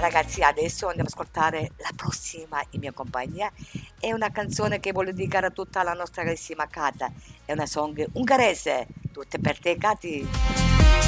ragazzi, adesso andiamo ad ascoltare la prossima in mia compagnia. È una canzone che voglio dedicare a tutta la nostra carissima Cata. È una song ungherese. Tutte per te, Cati.